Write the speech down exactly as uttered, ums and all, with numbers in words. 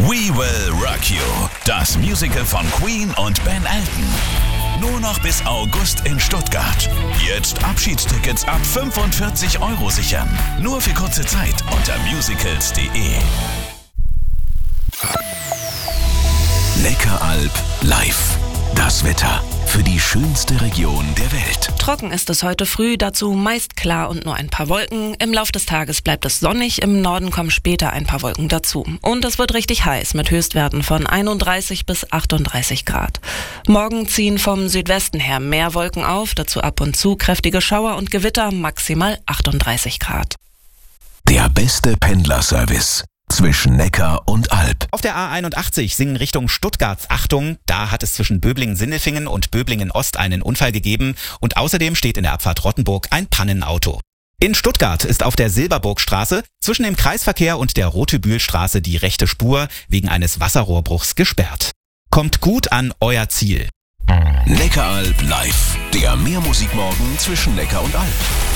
We Will Rock You, das Musical von Queen und Ben Elton. Nur noch bis August in Stuttgart. Jetzt Abschiedstickets ab fünfundvierzig Euro sichern. Nur für kurze Zeit unter musicals punkt de. Neckaralb live. Das Wetter für die schönste Region der Welt. Trocken ist es heute früh, dazu meist klar und nur ein paar Wolken. Im Lauf des Tages bleibt es sonnig, im Norden kommen später ein paar Wolken dazu. Und es wird richtig heiß mit Höchstwerten von einunddreißig bis achtunddreißig Grad. Morgen ziehen vom Südwesten her mehr Wolken auf, dazu ab und zu kräftige Schauer und Gewitter, maximal achtunddreißig Grad. Der beste Pendlerservice zwischen Neckar und Alb. Auf der A einundachtzig Singen Richtung Stuttgart. Achtung, da hat es zwischen Böblingen-Sindelfingen und Böblingen-Ost einen Unfall gegeben und außerdem steht in der Abfahrt Rottenburg ein Pannenauto. In Stuttgart ist auf der Silberburgstraße zwischen dem Kreisverkehr und der Rotebühlstraße die rechte Spur wegen eines Wasserrohrbruchs gesperrt. Kommt gut an euer Ziel. Neckaralb live. Der Mehrmusikmorgen zwischen Neckar und Alb.